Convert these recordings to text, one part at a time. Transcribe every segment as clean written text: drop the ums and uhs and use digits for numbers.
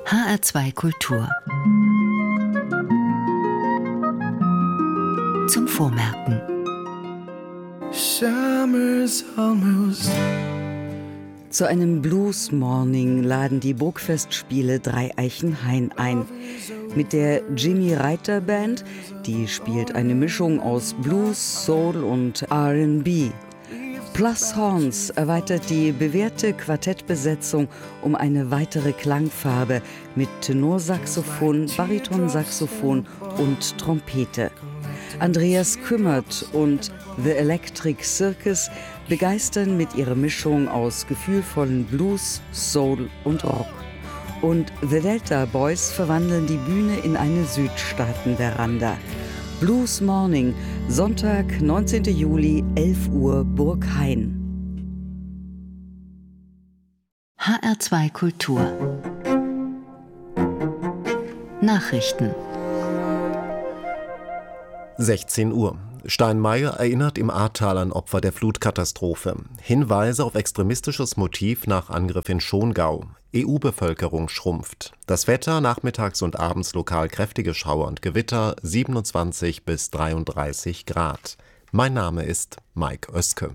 HR2 Kultur. Zum Vormerken. Zu einem Blues-Morning laden die Burgfestspiele Dreieichenhain ein. Mit der Jimmy Reiter Band, die spielt eine Mischung aus Blues, Soul und R&B. Plus Horns erweitert die bewährte Quartettbesetzung um eine weitere Klangfarbe mit Tenorsaxophon, Baritonsaxophon und Trompete. Andreas Kümmert und The Electric Circus begeistern mit ihrer Mischung aus gefühlvollen Blues, Soul und Rock. Und The Delta Boys verwandeln die Bühne in eine Südstaaten-Veranda. Blues Morning, Sonntag, 19. Juli, 11 Uhr, Burg Hain. HR2 Kultur. Nachrichten. 16 Uhr. Steinmeier erinnert im Ahrtal an Opfer der Flutkatastrophe. Hinweise auf extremistisches Motiv nach Angriff in Schongau. EU-Bevölkerung schrumpft. Das Wetter nachmittags und abends lokal kräftige Schauer und Gewitter, 27 bis 33 Grad. Mein Name ist Mike Oeske.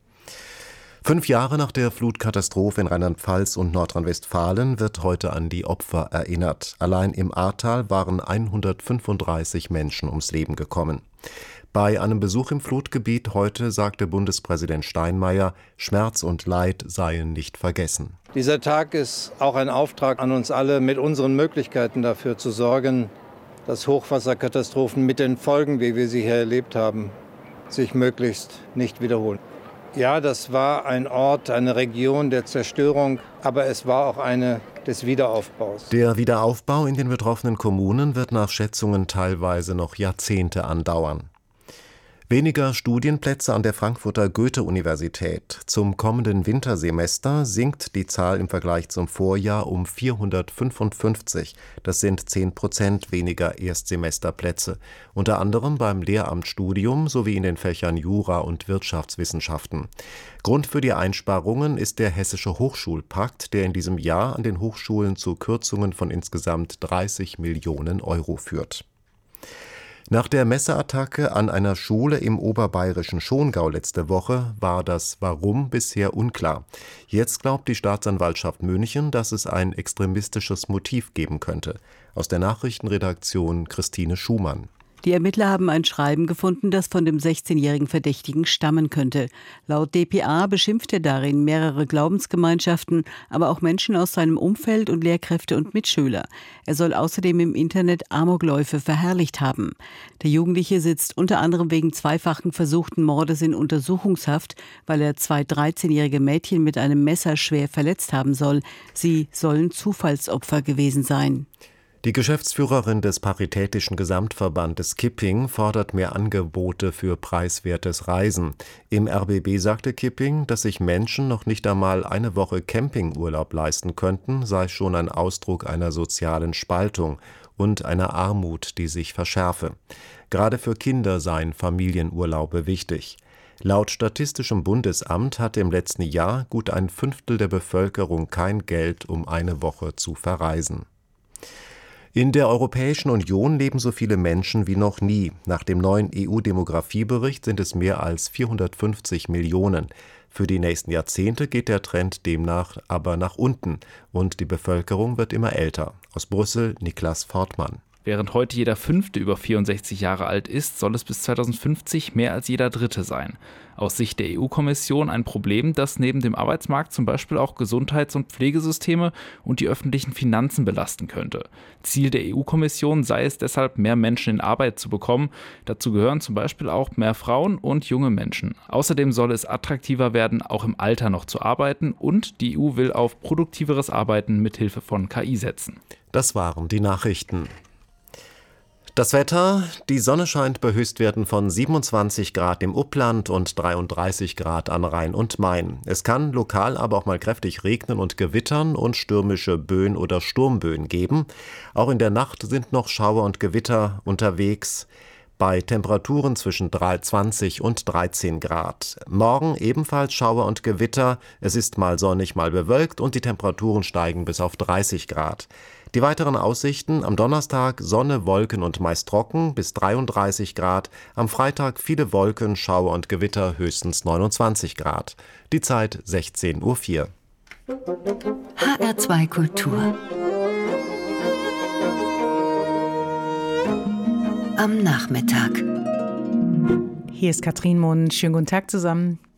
5 Jahre nach der Flutkatastrophe in Rheinland-Pfalz und Nordrhein-Westfalen wird heute an die Opfer erinnert. Allein im Ahrtal waren 135 Menschen ums Leben gekommen. Bei einem Besuch im Flutgebiet heute sagte Bundespräsident Steinmeier, Schmerz und Leid seien nicht vergessen. Dieser Tag ist auch ein Auftrag an uns alle, mit unseren Möglichkeiten dafür zu sorgen, dass Hochwasserkatastrophen mit den Folgen, wie wir sie hier erlebt haben, sich möglichst nicht wiederholen. Ja, das war ein Ort, eine Region der Zerstörung, aber es war auch eine des Wiederaufbaus. Der Wiederaufbau in den betroffenen Kommunen wird nach Schätzungen teilweise noch Jahrzehnte andauern. Weniger Studienplätze an der Frankfurter Goethe-Universität. Zum kommenden Wintersemester sinkt die Zahl im Vergleich zum Vorjahr um 455. Das sind 10% weniger Erstsemesterplätze. Unter anderem beim Lehramtsstudium sowie in den Fächern Jura und Wirtschaftswissenschaften. Grund für die Einsparungen ist der Hessische Hochschulpakt, der in diesem Jahr an den Hochschulen zu Kürzungen von insgesamt 30 Millionen Euro führt. Nach der Messerattacke an einer Schule im oberbayerischen Schongau letzte Woche war das Warum bisher unklar. Jetzt glaubt die Staatsanwaltschaft München, dass es ein extremistisches Motiv geben könnte. Aus der Nachrichtenredaktion Christine Schumann. Die Ermittler haben ein Schreiben gefunden, das von dem 16-jährigen Verdächtigen stammen könnte. Laut dpa beschimpft er darin mehrere Glaubensgemeinschaften, aber auch Menschen aus seinem Umfeld und Lehrkräfte und Mitschüler. Er soll außerdem im Internet Amokläufe verherrlicht haben. Der Jugendliche sitzt unter anderem wegen zweifachen versuchten Mordes in Untersuchungshaft, weil er 2 13-jährige Mädchen mit einem Messer schwer verletzt haben soll. Sie sollen Zufallsopfer gewesen sein. Die Geschäftsführerin des Paritätischen Gesamtverbandes Kipping fordert mehr Angebote für preiswertes Reisen. Im RBB sagte Kipping, dass sich Menschen noch nicht einmal eine Woche Campingurlaub leisten könnten, sei schon ein Ausdruck einer sozialen Spaltung und einer Armut, die sich verschärfe. Gerade für Kinder seien Familienurlaube wichtig. Laut Statistischem Bundesamt hatte im letzten Jahr gut ein Fünftel der Bevölkerung kein Geld, um eine Woche zu verreisen. In der Europäischen Union leben so viele Menschen wie noch nie. Nach dem neuen EU-Demografiebericht sind es mehr als 450 Millionen. Für die nächsten Jahrzehnte geht der Trend demnach aber nach unten und die Bevölkerung wird immer älter. Aus Brüssel Niklas Fortmann. Während heute jeder Fünfte über 64 Jahre alt ist, soll es bis 2050 mehr als jeder Dritte sein. Aus Sicht der EU-Kommission ein Problem, das neben dem Arbeitsmarkt zum Beispiel auch Gesundheits- und Pflegesysteme und die öffentlichen Finanzen belasten könnte. Ziel der EU-Kommission sei es deshalb, mehr Menschen in Arbeit zu bekommen. Dazu gehören zum Beispiel auch mehr Frauen und junge Menschen. Außerdem soll es attraktiver werden, auch im Alter noch zu arbeiten, und die EU will auf produktiveres Arbeiten mithilfe von KI setzen. Das waren die Nachrichten. Das Wetter: Die Sonne scheint bei Höchstwerten von 27 Grad im Upland und 33 Grad an Rhein und Main. Es kann lokal aber auch mal kräftig regnen und gewittern und stürmische Böen oder Sturmböen geben. Auch in der Nacht sind noch Schauer und Gewitter unterwegs. bei Temperaturen zwischen 20 und 13 Grad. Morgen ebenfalls Schauer und Gewitter. Es ist mal sonnig, mal bewölkt und die Temperaturen steigen bis auf 30 Grad. Die weiteren Aussichten: am Donnerstag Sonne, Wolken und meist trocken bis 33 Grad. Am Freitag viele Wolken, Schauer und Gewitter, höchstens 29 Grad. Die Zeit 16:04 Uhr. HR2 Kultur. Am Nachmittag. Hier ist Katrin Mohn. Schönen guten Tag zusammen.